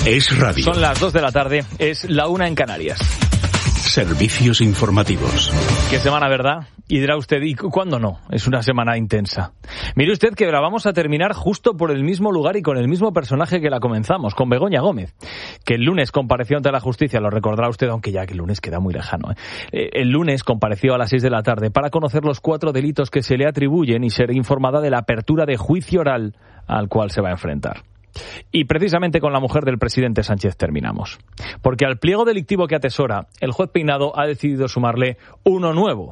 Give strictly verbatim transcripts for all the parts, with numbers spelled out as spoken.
Es radio. Son las dos de la tarde, es la una en Canarias. Servicios informativos. Qué semana, ¿verdad? Y dirá usted, ¿y cuándo no? Es una semana intensa. Mire usted que la vamos a terminar justo por el mismo lugar y con el mismo personaje que la comenzamos, con Begoña Gómez, que el lunes compareció ante la justicia, lo recordará usted, aunque ya que el lunes queda muy lejano. ¿eh? El lunes compareció a las seis de la tarde para conocer los cuatro delitos que se le atribuyen y ser informada de la apertura de juicio oral al cual se va a enfrentar. Y precisamente con la mujer del presidente Sánchez terminamos. Porque al pliego delictivo que atesora, el juez Peinado ha decidido sumarle uno nuevo.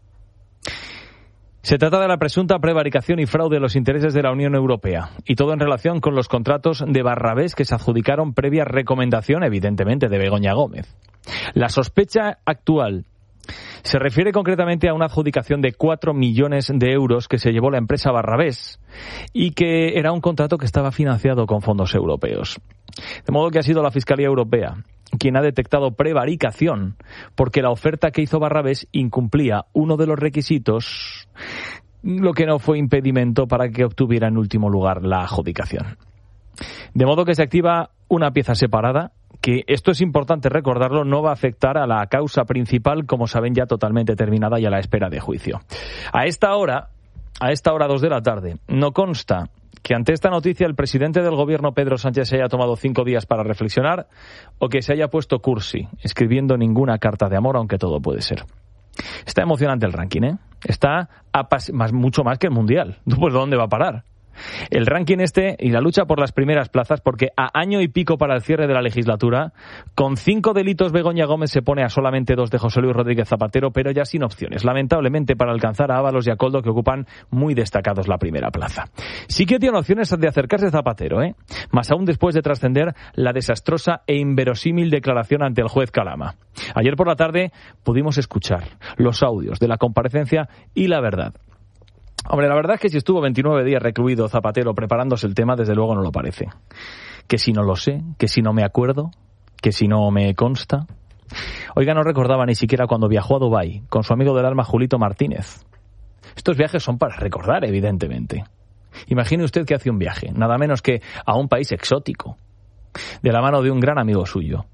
Se trata de la presunta prevaricación y fraude de los intereses de la Unión Europea, y todo en relación con los contratos de Barrabés que se adjudicaron previa recomendación, evidentemente, de Begoña Gómez. La sospecha actual se refiere concretamente a una adjudicación de cuatro millones de euros que se llevó la empresa Barrabés y que era un contrato que estaba financiado con fondos europeos. De modo que ha sido la Fiscalía Europea quien ha detectado prevaricación porque la oferta que hizo Barrabés incumplía uno de los requisitos, lo que no fue impedimento para que obtuviera en último lugar la adjudicación. De modo que se activa una pieza separada que, esto es importante recordarlo, no va a afectar a la causa principal, como saben, ya totalmente terminada y a la espera de juicio. A esta hora, a esta hora dos de la tarde, no consta que ante esta noticia el presidente del gobierno, Pedro Sánchez, se haya tomado cinco días para reflexionar o que se haya puesto cursi, escribiendo ninguna carta de amor, aunque todo puede ser. Está emocionante el ranking, ¿eh? Está apas- más, mucho más que el Mundial. Pues ¿dónde va a parar? El ranking este y la lucha por las primeras plazas, porque a año y pico para el cierre de la legislatura, con cinco delitos Begoña Gómez se pone a solamente dos de José Luis Rodríguez Zapatero, pero ya sin opciones, lamentablemente, para alcanzar a Ábalos y a Koldo, que ocupan muy destacados la primera plaza. Sí que tiene opciones de acercarse a Zapatero, ¿eh? Más aún después de trascender la desastrosa e inverosímil declaración ante el juez Calama. Ayer por la tarde pudimos escuchar los audios de la comparecencia y la verdad. Hombre, la verdad es que si estuvo veintinueve días recluido Zapatero preparándose el tema, desde luego no lo parece. Que si no lo sé, que si no me acuerdo, que si no me consta. Oiga, no recordaba ni siquiera cuando viajó a Dubái con su amigo del alma Julito Martínez. Estos viajes son para recordar, evidentemente. Imagine usted que hace un viaje, nada menos que a un país exótico, de la mano de un gran amigo suyo.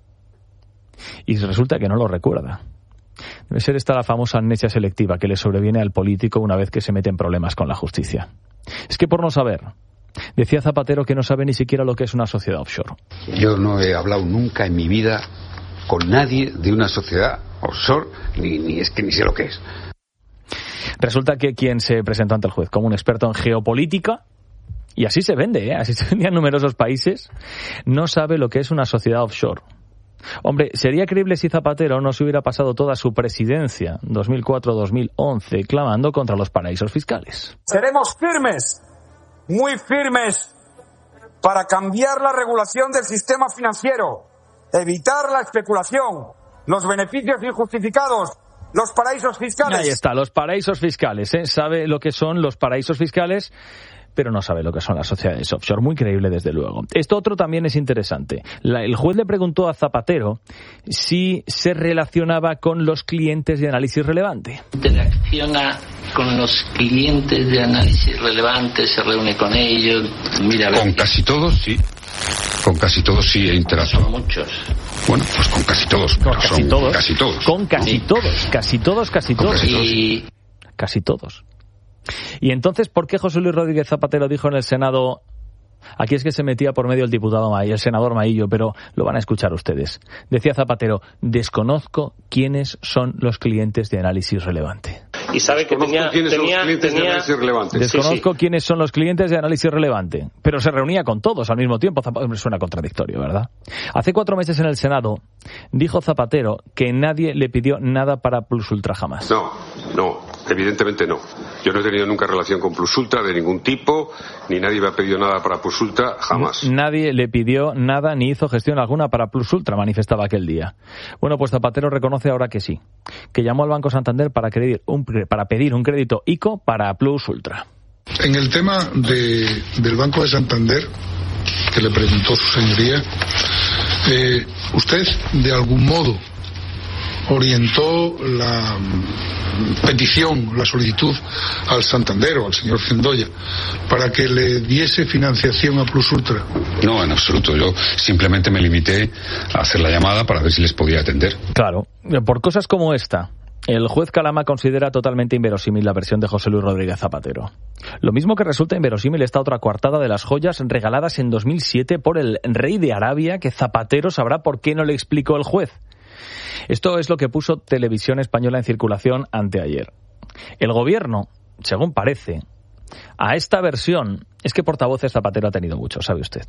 Y resulta que no lo recuerda. Debe ser esta la famosa amnesia selectiva que le sobreviene al político una vez que se mete en problemas con la justicia. Es que por no saber, decía Zapatero que no sabe ni siquiera lo que es una sociedad offshore. Yo no he hablado nunca en mi vida con nadie de una sociedad offshore, ni, ni es que ni sé lo que es. Resulta que quien se presentó ante el juez como un experto en geopolítica, y así se vende, ¿eh? Así se vendía en numerosos países, no sabe lo que es una sociedad offshore. Hombre, sería creíble si Zapatero no se hubiera pasado toda su presidencia, dos mil cuatro a dos mil once, clamando contra los paraísos fiscales. Seremos firmes, muy firmes, para cambiar la regulación del sistema financiero, evitar la especulación, los beneficios injustificados, los paraísos fiscales. Ahí está, los paraísos fiscales, ¿eh? Sabe lo que son los paraísos fiscales, pero no sabe lo que son las sociedades offshore. Muy creíble, desde luego. Esto otro también es interesante. La, el juez le preguntó a Zapatero si se relacionaba con los clientes de análisis relevante. Interacciona con los clientes de análisis relevante, se reúne con ellos, mira a ver. Con casi todos, sí. Con casi todos sí he interactuado. Son muchos. Bueno, pues con casi todos. Con casi son todos. Casi todos. Con casi sí. todos. Casi todos, casi con todos. Casi todos. Y... Casi todos. Y entonces, ¿por qué José Luis Rodríguez Zapatero dijo en el Senado? Aquí es que se metía por medio el diputado Maillo, el senador Maillo, pero lo van a escuchar ustedes. Decía Zapatero, desconozco quiénes son los clientes de análisis relevante. Y sabe que tenía, quiénes tenía, son los clientes tenía... de análisis relevante. Desconozco sí, sí. quiénes son los clientes de análisis relevante, pero se reunía con todos al mismo tiempo. Zapatero, suena contradictorio, ¿verdad? Hace cuatro meses en el Senado dijo Zapatero que nadie le pidió nada para Plus Ultra jamás. No, no, evidentemente no. Yo no he tenido nunca relación con Plus Ultra de ningún tipo, ni nadie me ha pedido nada para Plus Ultra, jamás. Nadie le pidió nada ni hizo gestión alguna para Plus Ultra, manifestaba aquel día. Bueno, pues Zapatero reconoce ahora que sí, que llamó al Banco Santander para, pedir un, para pedir un crédito ICO para Plus Ultra. En el tema de, del Banco de Santander, que le preguntó su señoría, eh, ¿usted de algún modo orientó la petición, la solicitud al Santander o al señor Zendoya para que le diese financiación a Plus Ultra? No, en absoluto. Yo simplemente me limité a hacer la llamada para ver si les podía atender. Claro, por cosas como esta, el juez Calama considera totalmente inverosímil la versión de José Luis Rodríguez Zapatero. Lo mismo que resulta inverosímil esta otra coartada de las joyas regaladas en dos mil siete por el rey de Arabia, que Zapatero sabrá por qué no le explicó el juez. Esto es lo que puso Televisión Española en circulación anteayer. El gobierno, según parece, a esta versión, es que portavoces Zapatero ha tenido mucho, ¿sabe usted?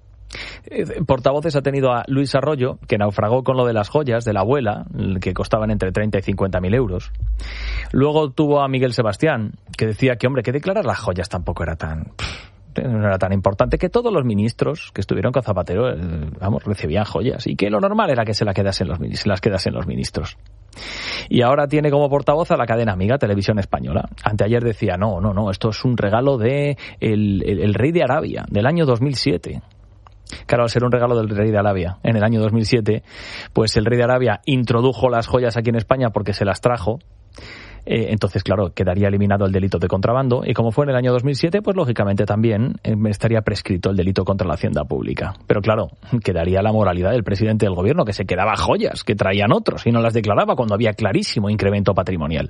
Portavoces ha tenido a Luis Arroyo, que naufragó con lo de las joyas de la abuela, que costaban entre treinta y cincuenta mil euros. Luego tuvo a Miguel Sebastián, que decía que, hombre, que declarar las joyas tampoco era tan... no era tan importante, que todos los ministros que estuvieron con Zapatero, eh, vamos, recibían joyas, y que lo normal era que se, la quedasen los, se las quedasen los ministros. Y ahora tiene como portavoz a la cadena amiga Televisión Española. Anteayer decía, no, no, no, esto es un regalo de el, el, el rey de Arabia, del año dos mil siete. Claro, al ser un regalo del rey de Arabia en el año dos mil siete, pues el rey de Arabia introdujo las joyas aquí en España porque se las trajo. Eh, entonces, claro, quedaría eliminado el delito de contrabando, y como fue en el año dos mil siete, pues lógicamente también eh, estaría prescrito el delito contra la hacienda pública. Pero claro, quedaría la moralidad del presidente del gobierno, que se quedaba joyas que traían otros y no las declaraba cuando había clarísimo incremento patrimonial.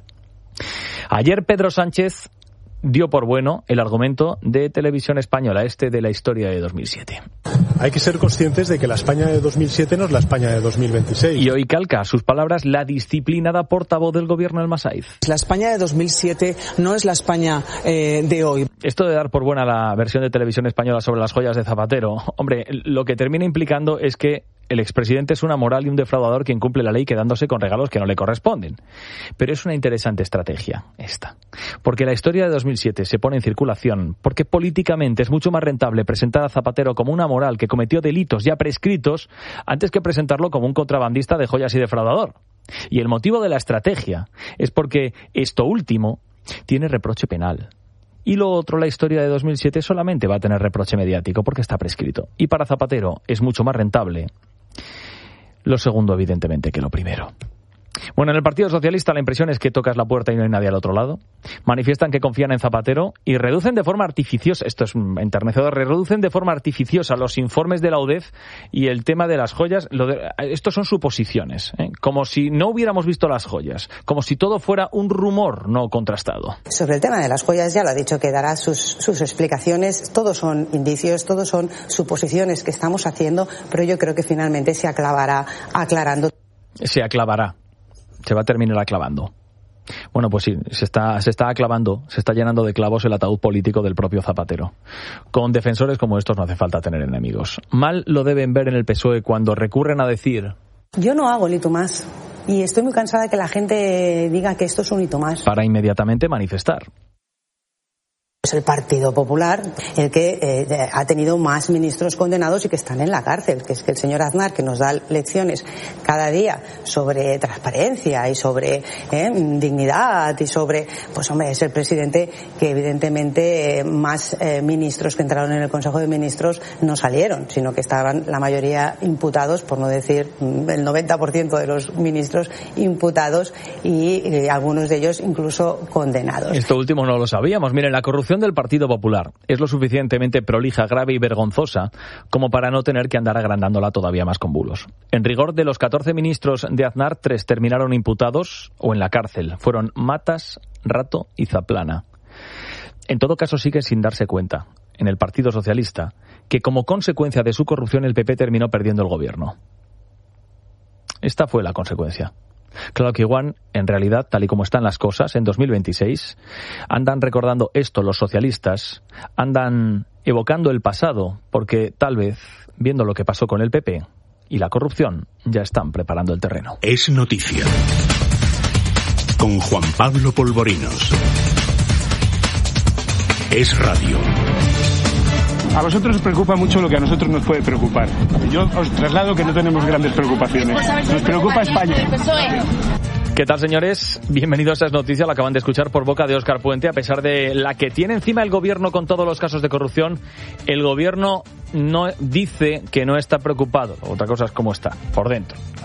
Ayer Pedro Sánchez dio por bueno el argumento de Televisión Española, este de la historia de dos mil siete. Hay que ser conscientes de que la España de dos mil siete no es la España de dos mil veintiséis. Y hoy calca a sus palabras la disciplinada portavoz del gobierno del Masaiz. La España de dos mil siete no es la España eh, de hoy. Esto de dar por buena la versión de Televisión Española sobre las joyas de Zapatero, hombre, lo que termina implicando es que el expresidente es una moral y un defraudador que incumple la ley quedándose con regalos que no le corresponden. Pero es una interesante estrategia esta, porque la historia de dos mil siete se pone en circulación porque políticamente es mucho más rentable presentar a Zapatero como una moral que cometió delitos ya prescritos antes que presentarlo como un contrabandista de joyas y defraudador. Y el motivo de la estrategia es porque esto último tiene reproche penal. Y lo otro, la historia de dos mil siete, solamente va a tener reproche mediático porque está prescrito. Y para Zapatero es mucho más rentable lo segundo, evidentemente, que lo primero. Bueno, en el Partido Socialista la impresión es que tocas la puerta y no hay nadie al otro lado. Manifiestan que confían en Zapatero y reducen de forma artificiosa, esto es enternecedor, reducen de forma artificiosa los informes de la U D E F y el tema de las joyas. Lo de, estos son suposiciones, ¿eh? Como si no hubiéramos visto las joyas, como si todo fuera un rumor no contrastado. Sobre el tema de las joyas ya lo ha dicho, que dará sus, sus explicaciones. Todos son indicios, todos son suposiciones que estamos haciendo, pero yo creo que finalmente se aclavará aclarando. Se aclavará. Se va a terminar aclavando. Bueno, pues sí, se está, se está aclavando, se está llenando de clavos el ataúd político del propio Zapatero. Con defensores como estos no hace falta tener enemigos. Mal lo deben ver en el P S O E cuando recurren a decir... Yo no hago el hito más. Y estoy muy cansada de que la gente diga que esto es un hito más. Para inmediatamente manifestar. Es el Partido Popular el que eh, ha tenido más ministros condenados y que están en la cárcel, que es que el señor Aznar, que nos da lecciones cada día sobre transparencia y sobre eh, dignidad y sobre, pues hombre, es el presidente que evidentemente eh, más eh, ministros que entraron en el Consejo de Ministros no salieron, sino que estaban la mayoría imputados, por no decir el noventa por ciento de los ministros imputados y eh, algunos de ellos incluso condenados. Esto último no lo sabíamos. Miren, la corrupción del Partido Popular es lo suficientemente prolija, grave y vergonzosa como para no tener que andar agrandándola todavía más con bulos. En rigor, de los catorce ministros de Aznar, tres terminaron imputados o en la cárcel. Fueron Matas, Rato y Zaplana. En todo caso, sigue sin darse cuenta, en el Partido Socialista, que como consecuencia de su corrupción el P P terminó perdiendo el gobierno. Esta fue la consecuencia. Claro que igual, en realidad, tal y como están las cosas, en dos mil veintiséis, andan recordando esto los socialistas, andan evocando el pasado, porque tal vez, viendo lo que pasó con el P P y la corrupción, ya están preparando el terreno. Es noticia. Con Juan Pablo Polvorinos. Es radio. A vosotros os preocupa mucho lo que a nosotros nos puede preocupar. Yo os traslado que no tenemos grandes preocupaciones. Nos preocupa España. ¿Qué tal, señores? Bienvenidos a Es Noticia. La acaban de escuchar por boca de Óscar Puente. A pesar de la que tiene encima el gobierno con todos los casos de corrupción, el gobierno no dice que no está preocupado. Otra cosa es cómo está, por dentro.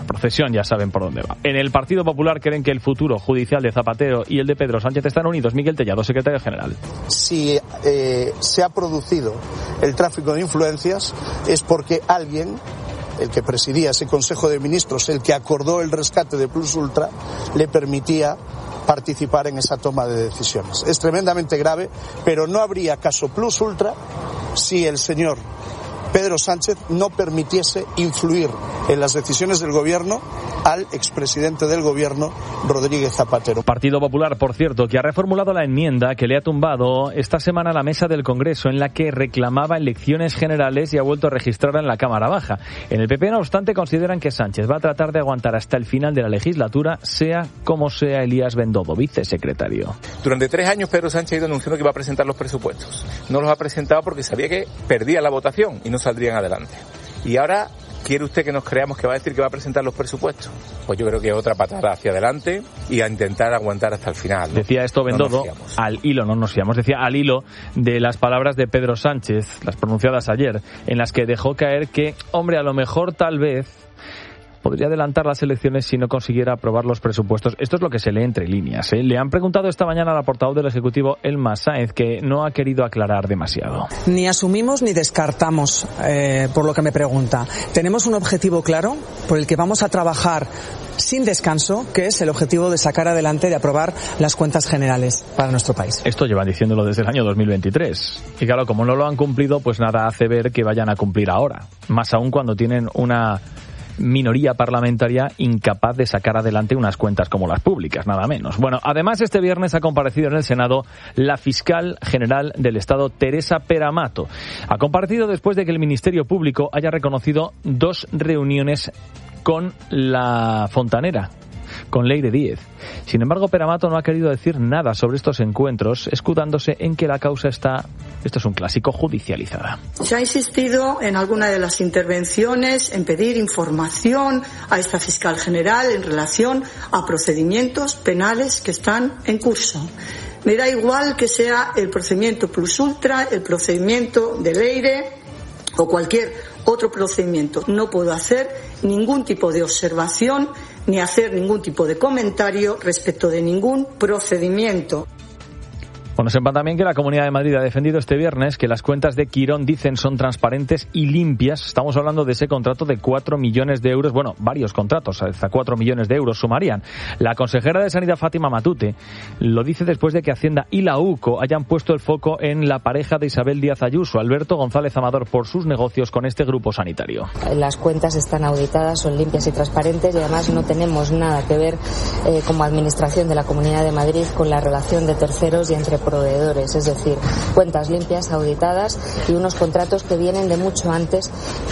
La procesión ya saben por dónde va. En el Partido Popular creen que el futuro judicial de Zapatero y el de Pedro Sánchez están unidos. Miguel Tellado, secretario general. Si eh, se ha producido el tráfico de influencias es porque alguien, el que presidía ese Consejo de Ministros, el que acordó el rescate de Plus Ultra, le permitía participar en esa toma de decisiones. Es tremendamente grave, pero no habría caso Plus Ultra si el señor Pedro Sánchez no permitiese influir en las decisiones del gobierno al expresidente del gobierno, Rodríguez Zapatero. Partido Popular, por cierto, que ha reformulado la enmienda que le ha tumbado esta semana a la mesa del Congreso, en la que reclamaba elecciones generales y ha vuelto a registrarla en la Cámara Baja. En el P P, no obstante, consideran que Sánchez va a tratar de aguantar hasta el final de la legislatura, sea como sea. Elías Bendodo, vicesecretario. Durante tres años Pedro Sánchez ha ido anunciando que iba a presentar los presupuestos. No los ha presentado porque sabía que perdía la votación y no saldrían adelante. Y ahora, ¿quiere usted que nos creamos que va a decir que va a presentar los presupuestos? Pues yo creo que otra patada hacia adelante y a intentar aguantar hasta el final, ¿no? Decía esto Bendodo, no al hilo, no nos fiamos, decía al hilo de las palabras de Pedro Sánchez, las pronunciadas ayer, en las que dejó caer que, hombre, a lo mejor tal vez podría adelantar las elecciones si no consiguiera aprobar los presupuestos. Esto es lo que se lee entre líneas, ¿eh? Le han preguntado esta mañana al portavoz del Ejecutivo, Elma Sáenz, que no ha querido aclarar demasiado. Ni asumimos ni descartamos, eh, por lo que me pregunta. Tenemos un objetivo claro por el que vamos a trabajar sin descanso, que es el objetivo de sacar adelante, de aprobar las cuentas generales para nuestro país. Esto llevan diciéndolo desde el año dos mil veintitrés. Y claro, como no lo han cumplido, pues nada hace ver que vayan a cumplir ahora. Más aún cuando tienen una minoría parlamentaria incapaz de sacar adelante unas cuentas como las públicas, nada menos. Bueno, además este viernes ha comparecido en el Senado la fiscal general del Estado, Teresa Peramato. Ha comparecido después de que el Ministerio Público haya reconocido dos reuniones con la fontanera, con Leire Díez. Sin embargo, Peramato no ha querido decir nada sobre estos encuentros, escudándose en que la causa está, esto es un clásico, judicializada. Se ha insistido en alguna de las intervenciones en pedir información a esta fiscal general en relación a procedimientos penales que están en curso. Me da igual que sea el procedimiento Plus Ultra, el procedimiento de Leire o cualquier otro procedimiento. No puedo hacer ningún tipo de observación ni hacer ningún tipo de comentario respecto de ningún procedimiento. Bueno, sepan también que la Comunidad de Madrid ha defendido este viernes que las cuentas de Quirón, dicen, son transparentes y limpias. Estamos hablando de ese contrato de cuatro millones de euros, bueno, varios contratos, hasta cuatro millones de euros sumarían. La consejera de Sanidad, Fátima Matute, lo dice después de que Hacienda y la UCO hayan puesto el foco en la pareja de Isabel Díaz Ayuso, Alberto González Amador, por sus negocios con este grupo sanitario. Las cuentas están auditadas, son limpias y transparentes y además no tenemos nada que ver eh, como administración de la Comunidad de Madrid con la relación de terceros y entre proveedores, es decir, cuentas limpias, auditadas y unos contratos que vienen de mucho antes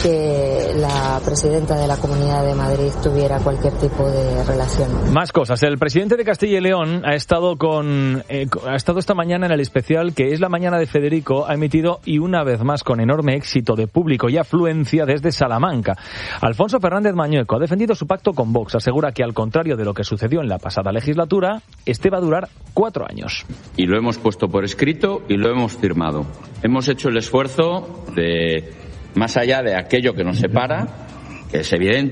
que la presidenta de la Comunidad de Madrid tuviera cualquier tipo de relación. Más cosas. El presidente de Castilla y León ha estado con eh, ha estado esta mañana en el especial que es la mañana de Federico, ha emitido y una vez más con enorme éxito de público y afluencia desde Salamanca. Alfonso Fernández Mañueco ha defendido su pacto con Vox, asegura que al contrario de lo que sucedió en la pasada legislatura, este va a durar cuatro años. Y lo hemos puesto por escrito y lo hemos firmado. Hemos hecho el esfuerzo de, más allá de aquello que nos separa, que es evidente,